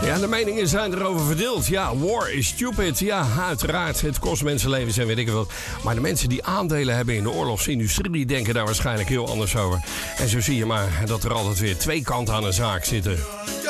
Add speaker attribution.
Speaker 1: Ja, de meningen zijn erover verdeeld. Ja, war is stupid. Ja, uiteraard. Het kost mensenlevens en weet ik wat. Maar de mensen die aandelen hebben in de oorlogsindustrie, die denken daar waarschijnlijk heel anders over. En zo zie je maar dat er altijd weer twee kanten aan een zaak zitten.